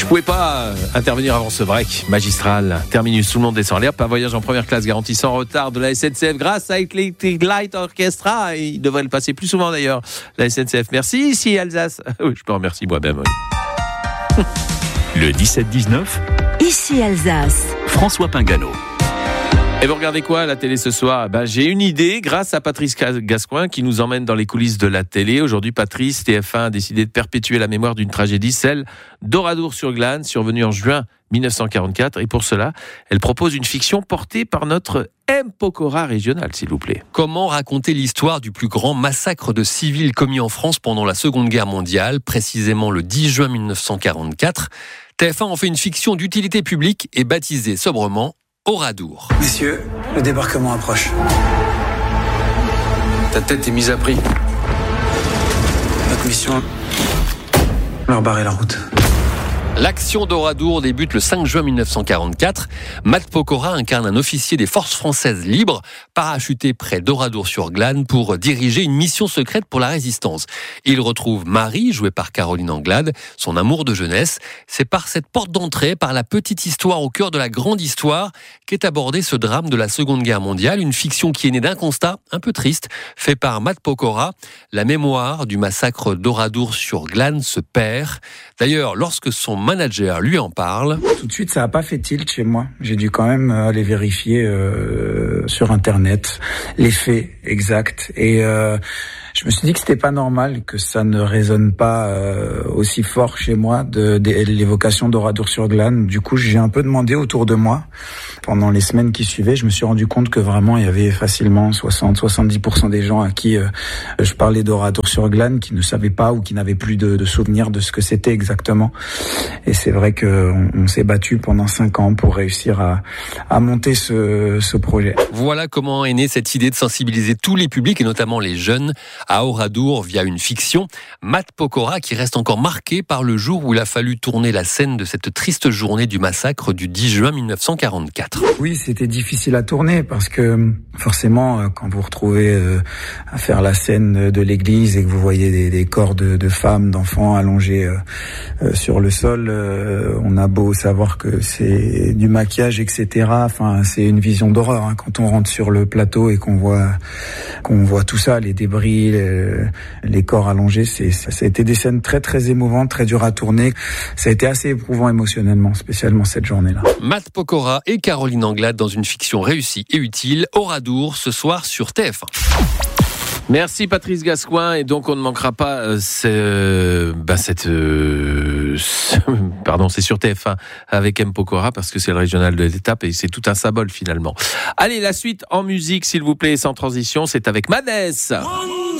pouvais pas intervenir avant ce break magistral. Terminus, tout le monde descend. Allez hop, un voyage en première classe garanti sans retard de la SNCF grâce à Electric Light Orchestra. Il devrait le passer plus souvent d'ailleurs, la SNCF. Merci, ici Alsace. Oui, je peux remercier moi-même. Oui. Le 17-19, Ici Alsace. François Pingano. Et vous regardez quoi à la télé ce soir ? J'ai une idée grâce à Patrice Gascoin qui nous emmène dans les coulisses de la télé. Aujourd'hui, Patrice, TF1 a décidé de perpétuer la mémoire d'une tragédie, celle d'Oradour-sur-Glane, survenue en juin 1944. Et pour cela, elle propose une fiction portée par notre M. Pokora régional, s'il vous plaît. Comment raconter l'histoire du plus grand massacre de civils commis en France pendant la Seconde Guerre mondiale, précisément le 10 juin 1944 ? TF1 en fait une fiction d'utilité publique et baptisée sobrement Oradour. Messieurs, le débarquement approche. Ta tête est mise à prix. Notre mission, leur barrer la route. L'action d'Oradour débute le 5 juin 1944. Matt Pokora incarne un officier des forces françaises libres, parachuté près d'Oradour-sur-Glane pour diriger une mission secrète pour la résistance. Il retrouve Marie, jouée par Caroline Anglade, son amour de jeunesse. C'est par cette porte d'entrée, par la petite histoire au cœur de la grande histoire, qu'est abordé ce drame de la Seconde Guerre mondiale, une fiction qui est née d'un constat un peu triste, fait par Matt Pokora. La mémoire du massacre d'Oradour-sur-Glane se perd. D'ailleurs, lorsque son manager lui en parle. Tout de suite, ça n'a pas fait tilt chez moi. J'ai dû quand même aller vérifier sur Internet les faits exacts. Et je me suis dit que c'était pas normal que ça ne résonne pas aussi fort chez moi de l'évocation d'Oradour-sur-Glane. Du coup, j'ai un peu demandé autour de moi. Pendant les semaines qui suivaient, je me suis rendu compte que vraiment, il y avait facilement 60-70% des gens à qui je parlais d'Oradour-sur-Glane qui ne savaient pas ou qui n'avaient plus de souvenirs de ce que c'était exactement. Et c'est vrai qu'on s'est battu pendant 5 ans pour réussir à monter ce projet. Voilà comment est née cette idée de sensibiliser tous les publics et notamment les jeunes à Oradour via une fiction. Matt Pokora qui reste encore marqué par le jour où il a fallu tourner la scène de cette triste journée du massacre du 10 juin 1944. Oui, c'était difficile à tourner parce que forcément, quand vous retrouvez à faire la scène de l'église et que vous voyez des corps de femmes, d'enfants allongés sur le sol, on a beau savoir que c'est du maquillage, etc. Enfin, c'est une vision d'horreur hein, quand on rentre sur le plateau et qu'on voit tout ça, les débris, les corps allongés. Ça a été des scènes très très émouvantes, très dures à tourner. Ça a été assez éprouvant émotionnellement, spécialement cette journée-là. Matt Pokora et Caroline Anglade dans une fiction réussie et utile. Oradour ce soir sur TF1. Merci Patrice Gascoin, et donc on ne manquera pas c'est sur TF1 avec M. Pokora parce que c'est le régional de l'étape et c'est tout un symbole finalement. Allez, la suite en musique s'il vous plaît, sans transition, c'est avec Madness.